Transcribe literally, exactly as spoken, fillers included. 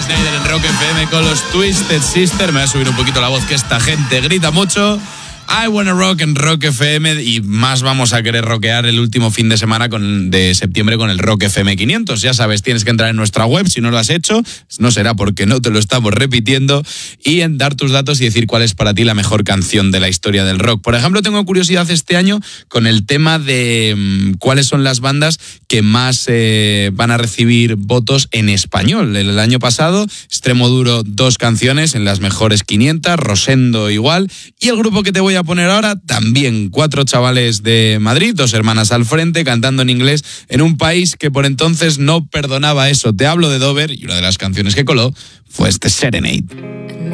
Snyder en Rock F M con los Twisted Sister. Me voy a subir un poquito la voz, que esta gente grita mucho. I Wanna Rock en Rock F M, y más vamos a querer rockear el último fin de semana con, de septiembre con el Rock F M quinientos. Ya sabes, tienes que entrar en nuestra web, si no lo has hecho, no será porque no te lo estamos repitiendo, y en dar tus datos y decir cuál es para ti la mejor canción de la historia del rock. Por ejemplo, tengo curiosidad este año con el tema de mmm, cuáles son las bandas que más eh, van a recibir votos en español. El, el año pasado, Extremoduro, dos canciones en las mejores quinientas, Rosendo igual, y el grupo que te voy a poner ahora también, cuatro chavales de Madrid, dos hermanas al frente, cantando en inglés en un país que por entonces no perdonaba eso. Te hablo de Dover, y una de las canciones que coló fue este Serenade.